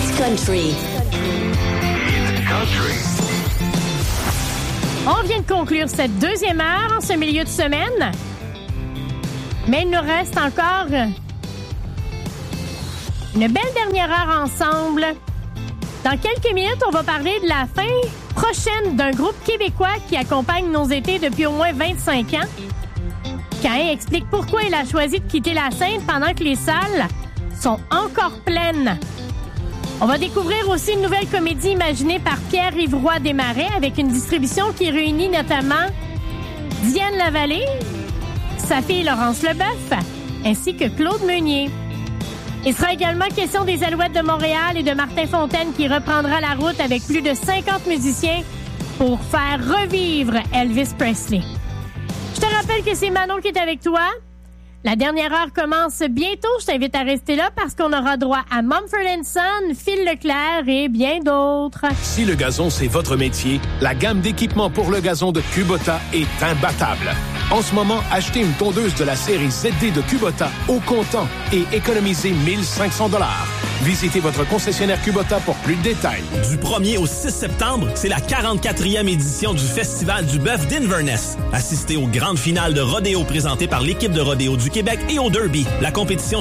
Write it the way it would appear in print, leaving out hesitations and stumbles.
It's country. On vient de conclure cette deuxième heure en ce milieu de semaine. Mais il nous reste encore une belle dernière heure ensemble. Dans quelques minutes, on va parler de la fin prochaine d'un groupe québécois qui accompagne nos étés depuis au moins 25 ans. Caïn explique pourquoi il a choisi de quitter la scène pendant que les salles sont encore pleines. On va découvrir aussi une nouvelle comédie imaginée par Pierre-Yves Roy Desmarais avec une distribution qui réunit notamment Diane Lavallée, sa fille Laurence Leboeuf, ainsi que Claude Meunier. Il sera également question des Alouettes de Montréal et de Martin Fontaine qui reprendra la route avec plus de 50 musiciens pour faire revivre Elvis Presley. Je te rappelle que c'est Manon qui est avec toi. La dernière heure commence bientôt. Je t'invite à rester là parce qu'on aura droit à Mumford & Son, Phil Leclerc et bien d'autres. Si le gazon, c'est votre métier, la gamme d'équipements pour le gazon de Kubota est imbattable. En ce moment, achetez une tondeuse de la série ZD de Kubota au comptant et économisez 1 500 $. Visitez votre concessionnaire Kubota pour plus de détails. Du 1er au 6 septembre, c'est la 44e édition du Festival du bœuf d'Inverness. Assistez aux grandes finales de rodéo présentées par l'équipe de rodéo du Québec et au Derby. La compétition